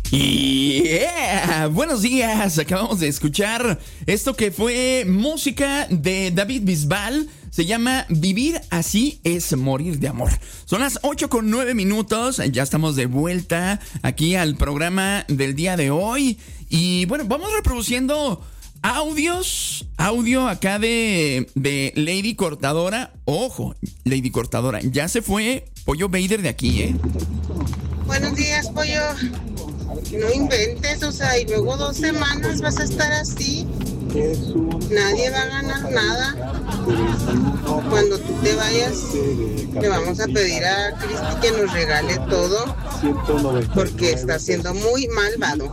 Buenos días, acabamos de escuchar esto que fue música de David Bisbal. Se llama Vivir así es morir de amor. Son las 8:09. Ya estamos de vuelta aquí al programa del día de hoy. Y bueno, vamos reproduciendo audio acá de Lady Cortadora. Ojo, Lady Cortadora, ya se fue Pollo Bader de aquí, ¿eh? Buenos días, Pollo. No inventes, o sea, y luego 2 semanas vas a estar así. Nadie va a ganar nada. Cuando tú te vayas, le vamos a pedir a Cristi que nos regale todo, porque está siendo muy malvado.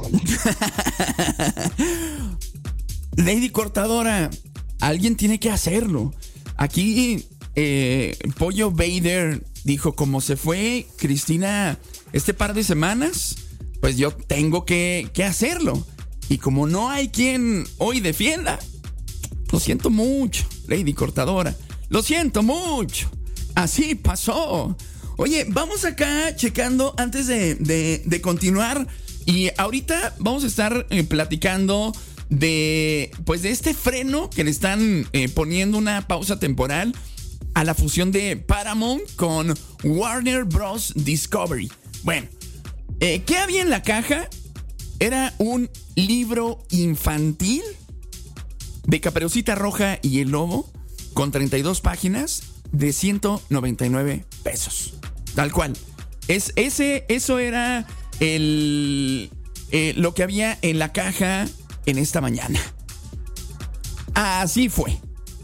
Lady Cortadora, alguien tiene que hacerlo. Aquí Pollo Bader dijo, como se fue Cristina este par de semanas, pues yo tengo que hacerlo. Y como no hay quien hoy defienda, lo siento mucho, Lady Cortadora. Lo siento mucho. Así pasó. Oye, vamos acá checando antes de continuar. Y ahorita vamos a estar platicando de este freno que le están poniendo una pausa temporal a la fusión de Paramount con Warner Bros. Discovery. Bueno, ¿qué había en la caja? Era un libro infantil de Caperucita Roja y el Lobo con 32 páginas de 199 pesos. Tal cual. Eso era lo que había en la caja en esta mañana. Así fue.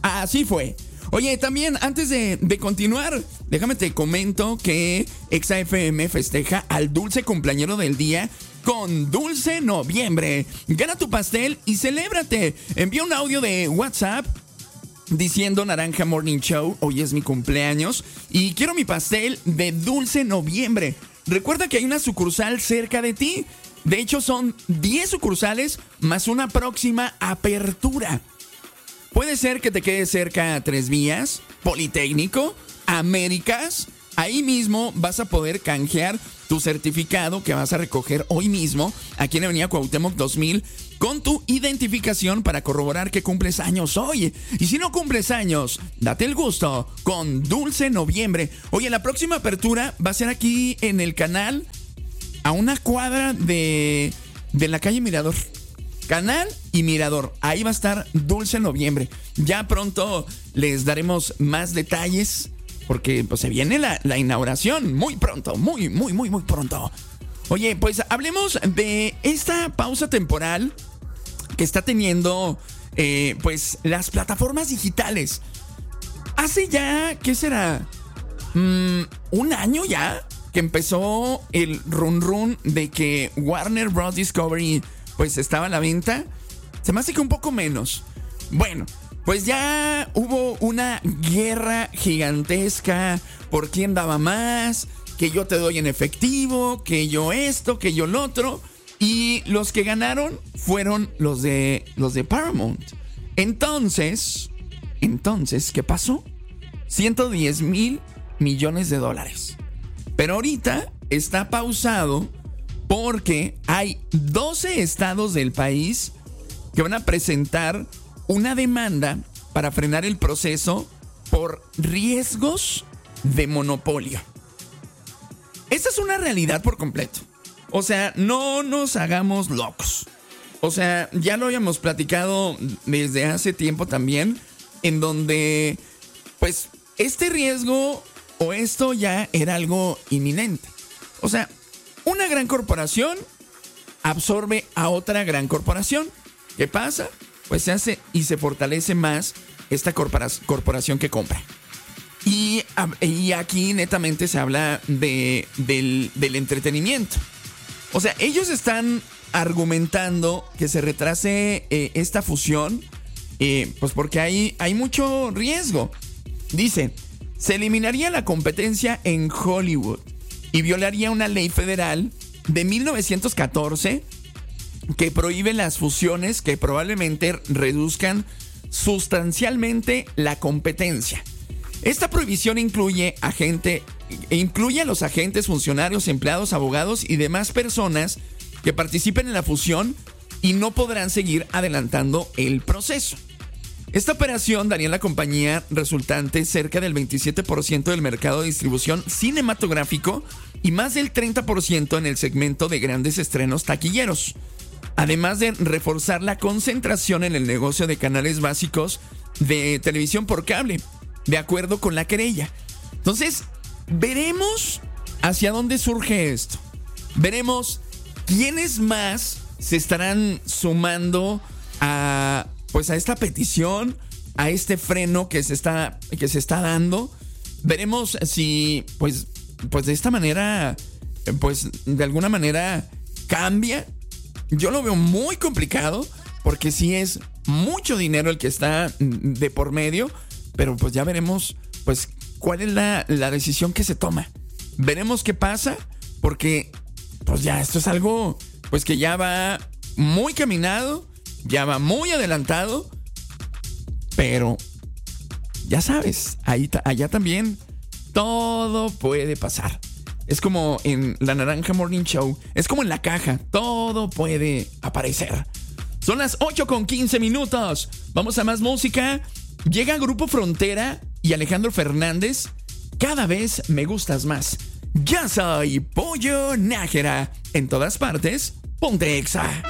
Oye, también antes de continuar, déjame te comento que Exa FM festeja al dulce cumpleañero del día con Dulce Noviembre. Gana tu pastel y celébrate. Envía un audio de WhatsApp diciendo Naranja Morning Show, hoy es mi cumpleaños y quiero mi pastel de Dulce Noviembre. Recuerda que hay una sucursal cerca de ti. De hecho, son 10 sucursales más una próxima apertura. Puede ser que te quede cerca Tres Vías, Politécnico, Américas. Ahí mismo vas a poder canjear tu certificado que vas a recoger hoy mismo aquí en Avenida Cuauhtémoc 2000 con tu identificación para corroborar que cumples años hoy. Y si no cumples años, date el gusto con Dulce Noviembre. Oye, la próxima apertura va a ser aquí en el Canal, a una cuadra de la calle Mirador. Canal y Mirador. Ahí va a estar Dulce Noviembre. Ya pronto les daremos más detalles, porque pues se viene la inauguración muy pronto, muy pronto. Oye, pues hablemos de esta pausa temporal que está teniendo pues las plataformas digitales. Hace ya, ¿qué será? Un año ya que empezó el run de que Warner Bros. Discovery pues estaba a la venta. Se me hace que un poco menos. Bueno, pues ya hubo una guerra gigantesca por quién daba más, que yo te doy en efectivo, que yo esto, que yo lo otro. Y los que ganaron fueron los de Paramount. Entonces, ¿qué pasó? 110,000 millones de dólares. Pero ahorita está pausado porque hay 12 estados del país que van a presentar una demanda para frenar el proceso por riesgos de monopolio. Esta es una realidad por completo. O sea, no nos hagamos locos. O sea, ya lo habíamos platicado desde hace tiempo también, en donde, pues, este riesgo o esto ya era algo inminente. O sea, una gran corporación absorbe a otra gran corporación. ¿Qué pasa? Pues se hace y se fortalece más esta corporación que compra. Y aquí netamente se habla del entretenimiento. O sea, ellos están argumentando que se retrase esta fusión, pues porque hay mucho riesgo. Dice, se eliminaría la competencia en Hollywood y violaría una ley federal de 1914 que prohíbe las fusiones que probablemente reduzcan sustancialmente la competencia. Esta prohibición incluye a los agentes, funcionarios, empleados, abogados y demás personas que participen en la fusión y no podrán seguir adelantando el proceso. Esta operación daría a la compañía resultante cerca del 27% del mercado de distribución cinematográfico y más del 30% en el segmento de grandes estrenos taquilleros, además de reforzar la concentración en el negocio de canales básicos de televisión por cable, de acuerdo con la querella. Entonces, veremos hacia dónde surge esto. Veremos quiénes más se estarán sumando a esta petición, a este freno que se está dando. Veremos si pues de esta manera, de alguna manera cambia. Yo lo veo muy complicado porque sí es mucho dinero el que está de por medio, pero pues ya veremos pues cuál es la decisión que se toma. Veremos qué pasa, porque pues ya esto es algo pues que ya va muy caminado, ya va muy adelantado, pero ya sabes, allá también todo puede pasar. Es como en La Naranja Morning Show, es como en La Caja, todo puede aparecer. Son las 8:15. Vamos a más música. Llega Grupo Frontera y Alejandro Fernández. Cada vez me gustas más. Ya soy Pollo Nájera. En todas partes, ponte Exa.